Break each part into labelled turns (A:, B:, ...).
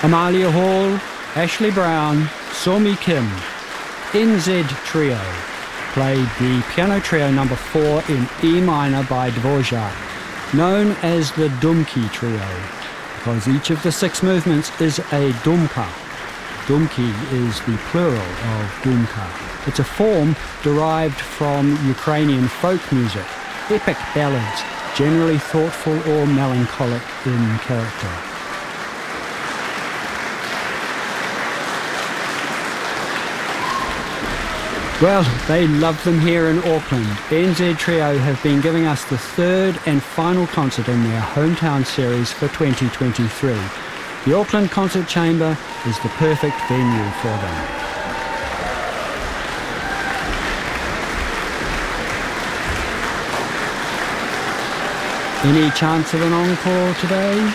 A: Amalia Hall, Ashley Brown, Somi Kim, NZ Trio played the piano trio number 4 in E minor by Dvorak, known as the Dumki Trio, because each of the 6 movements is a dumka. Dumki is the plural of dumka. It's a form derived from Ukrainian folk music, epic ballads, generally thoughtful or melancholic in character. Well, they love them here in Auckland. NZ Trio have been giving us the 3rd and final concert in their hometown series for 2023. The Auckland Concert Chamber is the perfect venue for them. Any chance of an encore today?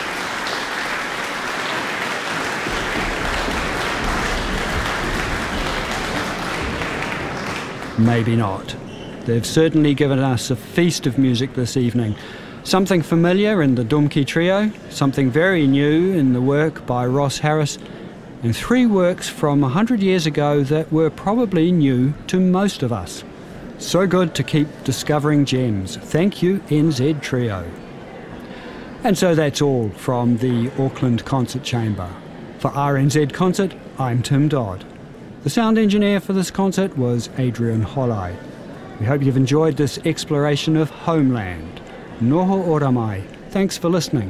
A: Maybe not. They've certainly given us a feast of music this evening. Something familiar in the Dumki Trio, something very new in the work by Ross Harris, and 3 works from 100 years ago that were probably new to most of us. So good to keep discovering gems. Thank you, NZ Trio. And so that's all from the Auckland Concert Chamber. For RNZ Concert, I'm Tim Dodd. The sound engineer for this concert was Adrian Hollai. We hope you've enjoyed this exploration of homeland. Noho ora mai. Thanks for listening.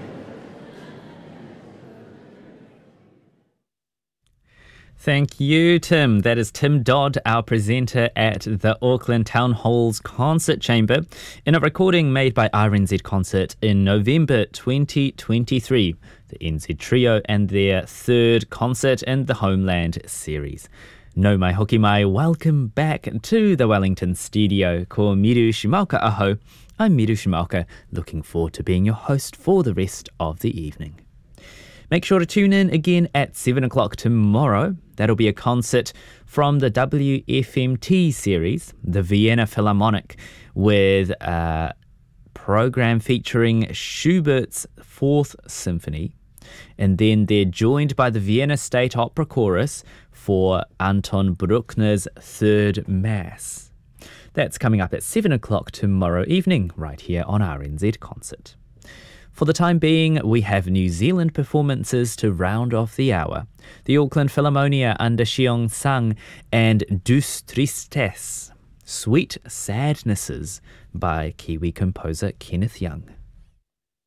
B: Thank you, Tim. That is Tim Dodd, our presenter at the Auckland Town Hall's Concert Chamber, in a recording made by RNZ Concert in November 2023. The NZ Trio and their 3rd concert in the Homeland series. No mai hoki mai, welcome back to the Wellington studio. Ko Miru Shimaoka aho. I'm Miru Shimaoka, looking forward to being your host for the rest of the evening. Make sure to tune in again at 7 o'clock tomorrow. That'll be a concert from the WFMT series, the Vienna Philharmonic, with a program featuring Schubert's 4th Symphony. And then they're joined by the Vienna State Opera Chorus for Anton Bruckner's 3rd Mass. That's coming up at 7 o'clock tomorrow evening, right here on RNZ Concert. For the time being, we have New Zealand performances to round off the hour. The Auckland Philharmonia under Xiong Sang and Douce Tristesse, Sweet Sadnesses by Kiwi composer Kenneth Young.